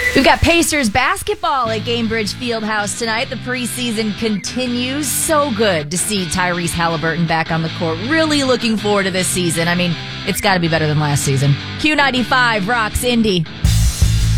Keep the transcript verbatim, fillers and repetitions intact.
We've got Pacers basketball at Gainbridge Fieldhouse tonight. The preseason continues. So good to see Tyrese Halliburton back on the court. Really looking forward to this season. I mean, it's got to be better than last season. Q ninety-five rocks Indy.